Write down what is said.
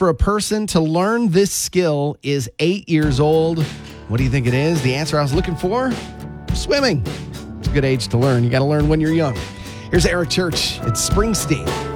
for a person to learn this skill is 8 years old. What do you think it is? The answer I was looking for? Swimming. It's a good age to learn. You got to learn when you're young. Here's Eric Church. It's Springsteen.